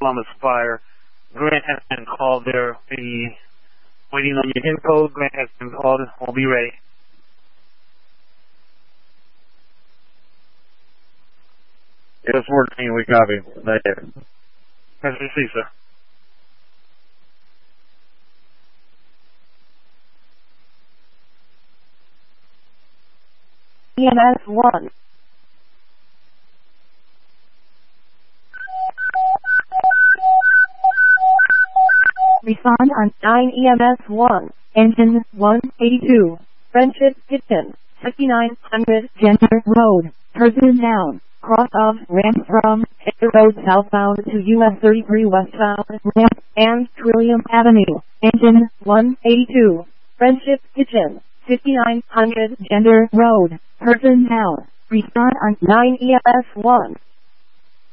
Columbus Fire. Grant has been called there. Be waiting on your hit code. Grant has been called. We'll be ready. Yes, 14, we copy. Later. As you see, sir. EMS 1. Respond on 9 EMS 1. Engine 182. Friendship Kitchen. 5900 Gender Road. Person down. Cross off ramp from Hector Road southbound to US 33 westbound ramp and Trillium Avenue. Engine 182. Friendship Kitchen. 5900 Gender Road. Person down. Respond on 9 EMS 1.